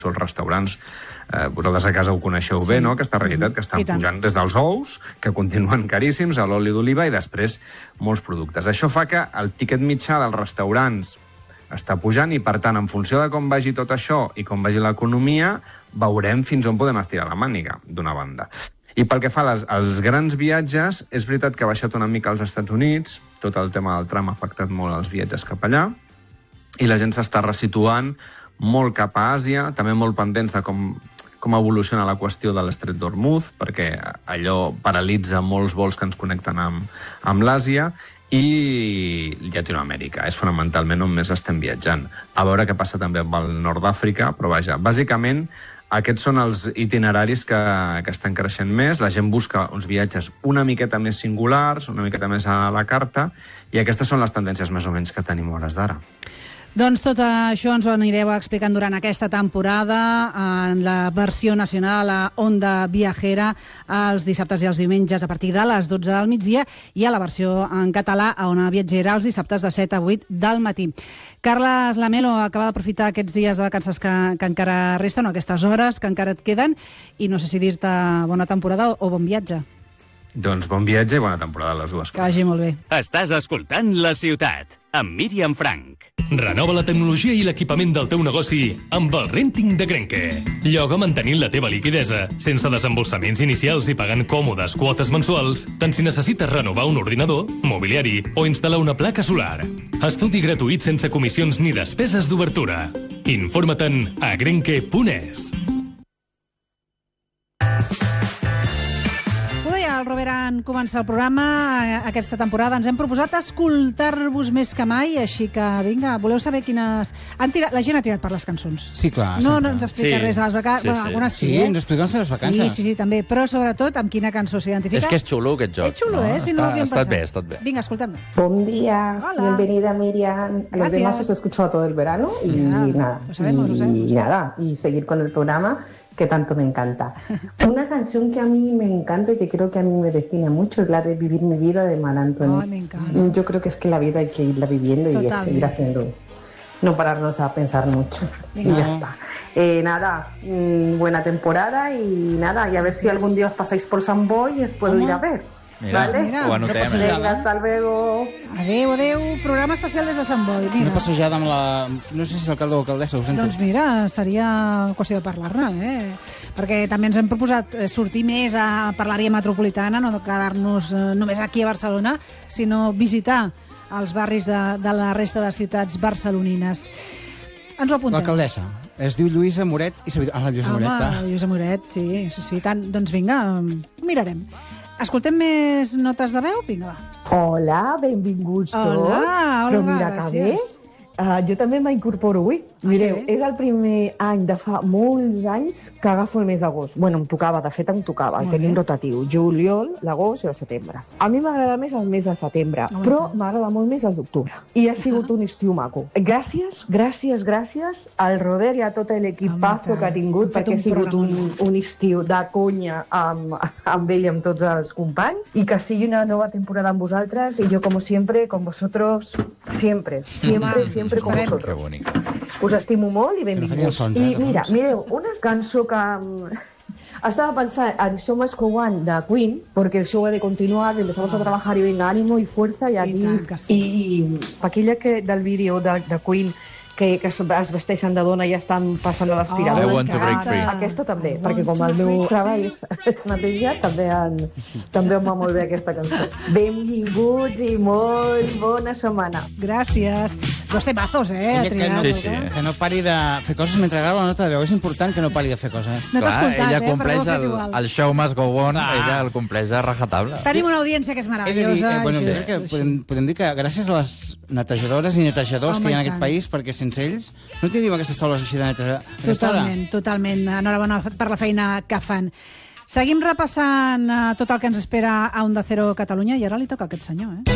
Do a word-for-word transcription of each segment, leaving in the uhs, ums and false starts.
els restaurants, eh, vosaltres a casa ho coneixeu bé, no?, aquesta realitat, que estan pujant des dels ous, que continuen caríssims, a l'oli d'oliva i després molts productes. Això fa que el tiquet mitjà dels restaurants està pujant i, per tant, en funció de com vagi tot això i com vagi l'economia, veurem fins on podem estirar la màniga, d'una banda. I pel que fa als, als grans viatges, és veritat que ha baixat una mica als Estats Units, tot el tema del tram ha afectat molt els viatges cap allà, i la gent s'està resituant molt cap a Àsia, també molt pendents de com, com evoluciona la qüestió de l'estret d'Hormuz, perquè allò paralitza molts vols que ens connecten amb, amb l'Àsia, i Llatinoamèrica. És fonamentalment on més estem viatjant. A veure què passa també amb el nord d'Àfrica, però vaja, bàsicament aquests són els itineraris que, que estan creixent més. La gent busca uns viatges una miqueta més singulars, una miqueta més a la carta, i aquestes són les tendències més o menys que tenim a hores d'ara. Doncs tot això ens ho anireu explicant durant aquesta temporada en la versió nacional a Onda Viajera els dissabtes i els diumenges a partir de les dotze del migdia i a la versió en català a Ona Viatgera els dissabtes de set a vuit del matí. Carles Lamelo acaba d'aprofitar aquests dies de vacances que, que encara resten, o aquestes hores que encara et queden, i no sé si dir-te bona temporada o bon viatge. Doncs bon viatge i bona temporada, les dues coses. Que vagi molt bé. Estàs escoltant La Ciutat, amb Míriam Frank. Renova la tecnologia i l'equipament del teu negoci amb el Renting de Grenke. Lloga mantenint la teva liquidesa, sense desembolsaments inicials i pagant còmodes quotes mensuals, tant si necessites renovar un ordinador, mobiliari o instal·lar una placa solar. Estudi gratuït sense comissions ni despeses d'obertura. Informa-te'n a grenke punt es. El Robert en començar el programa aquesta temporada. Ens hem proposat escoltar-vos més que mai, així que, vinga, voleu saber quines... Han tirat... La gent ha tirat per les cançons. Sí, clar. No, sempre. no ens explica sí. res de les vacances. Sí, bueno, sí. algunes sí, sí eh? ens expliquen les vacances. Sí, sí, sí, també. Però, sobretot, amb quina cançó s'identifica. És que és xulo, aquest joc. És xulo, no? eh? Si no Està, ha estat bé, ha estat bé. Vinga, escoltem. Bon dia. Hola. Bienvenida, Miriam. A los Gracias. demás os he escuchado todo el verano y Ya, nada. lo sabemos, y, lo sabemos. y nada, y seguir con el programa que tanto me encanta. Una canción que a mí me encanta y que creo que a mí me define mucho es la de Vivir mi vida de Mar Anthony. Ay, me encanta. Yo creo que es que la vida hay que irla viviendo y Totalmente. seguir haciendo, no pararnos a pensar mucho. Venga. Y ya está. Eh, nada, mmm, buena temporada y nada, y a ver si algún día os pasáis por San Boi y os puedo ¿Cómo? ir a ver. Mira, ¿Vale? mira, ho anotem. no Venga, hasta luego. Adéu, adéu. Programa especial des de Sant Boi. Una Mira. passejada amb la... No sé si és alcalde o alcaldessa, ho sento. Doncs mira, seria qüestió de parlar-ne, eh? Perquè també ens hem proposat eh, sortir més a per l'àrea metropolitana, no quedar-nos eh, només aquí a Barcelona, sinó visitar els barris de, de la resta de ciutats barcelonines. Ens ho apuntem. L'alcaldessa. Es diu Lluïsa Moret i s'ha dit... Ah, la Lluïsa Home, Moret, clar. Lluïsa Moret, sí, sí, sí, tant. Doncs vinga, ho mirarem. Escoltem més notes de veu? Vinga, va. Hola, benvinguts tots. Hola, hola, Però mira que bé, gràcies. uh, jo també m'incorporo avui. Ah, Mireu, que bé. és el primer any de fa molts anys que agafo el mes d'agost. Bueno, em tocava, de fet em tocava, el Molt tenim bé. rotatiu, juliol, l'agost i el setembre. A mi m'agrada més el mes de setembre, Ah, però bueno. m'agrada molt més el d'octubre. I ha sigut un estiu maco. Gràcies, gràcies, gràcies al Robert i a tot l'equipazo Home, que ha tingut, hem fet perquè un ha sigut un, programón. un estiu de conya amb, amb ell i amb tots els companys, i que sigui una nova temporada amb vosaltres, i jo, como siempre, con vosotros, siempre, siempre, Home, siempre con esperem. Que vosotros. bonic. Us estimo molt i Que no benvinguts. facin sons, eh, I de mira, fons. mireu, una cançó que... mm, Estaba pensando en So Much Go On de Queen, porque el show ha de continuar, empezamos a trabajar y venga, ánimo y fuerza, y aquí... tant que sí. I aquella que del vídeo de, de Queen que, que es es vesteixen de dona i ja estan passant a l'aspiradora. I want to break free. Aquesta també, I perquè com el want to meu break treball és netejar, també, en, també em va molt bé aquesta cançó. Benvinguts i molt bona setmana. Gràcies. Dos temazos, eh? Ella a triar, Sí, no? sí. Que no pari de fer coses mentre grava la nota de veu. És important que no pari de fer coses. No t'ha Clar, escoltat, ella eh, però compleix ho ha fet el, igual. el show must go on, Ah. ella el compleix a rajatabla. Tenim una audiència que és He de dir, meravellosa. eh, bueno, i crec és que així. podem, podem dir que gràcies a les netejadores i netejadors Home, que hi ha i en aquest tant. país, perquè sense ells no tindríem aquestes taules així de netejar. Totalment, totalment. Enhorabona per la feina que fan. Seguim repassant uh, tot el que ens espera a Onda Cero Catalunya i ara li toca a aquest senyor, eh?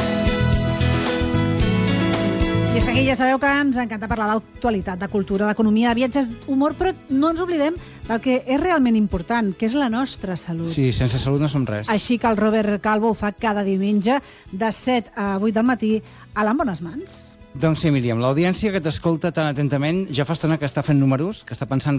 I és que aquí ja sabeu que ens encanta parlar d'actualitat, de cultura, d'economia, de viatges, d'humor, però no ens oblidem del que és realment important, que és la nostra salut. Sí, sense salut no som res. Així que el Robert Calvo ho fa cada diumenge de set a vuit del matí a l'En Bones Mans. Doncs sí, Míriam, l'audiència que t'escolta tan atentament ja fa estona que està fent números, que està pensant